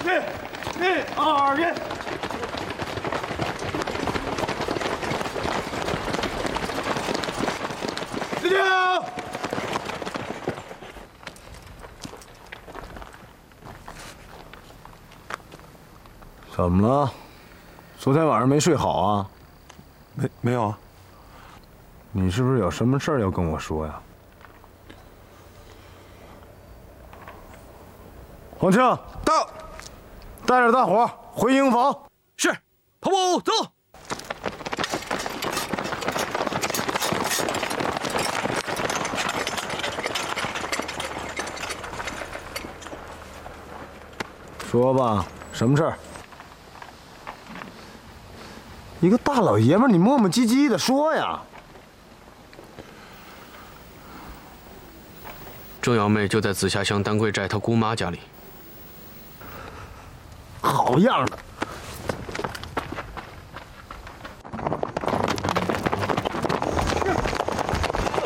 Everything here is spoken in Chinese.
1、2、1。立定。怎么了？昨天晚上没睡好啊？ 没有啊。 你是不是有什么事儿要跟我说呀？黄庆， 到， 带着大伙回营房。 是，跑步走。 说吧，什么事儿？一个大老爷们儿，你磨磨唧唧的说呀。 郑瑶妹就在紫霞乡丹桂寨她姑妈家里。 好样的！